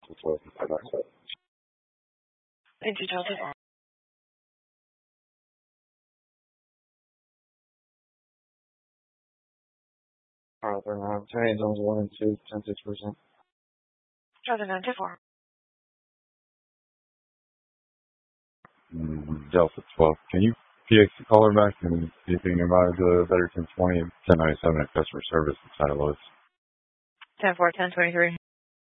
Into Delta. Alright, they're now. Turning zones 1 and 2, 10-6%. Delta 94. Delta 12. Can you PX the caller back and see if you can advise better 1020 and 1097 at customer service inside of Lowe's? 10-4, 10-23.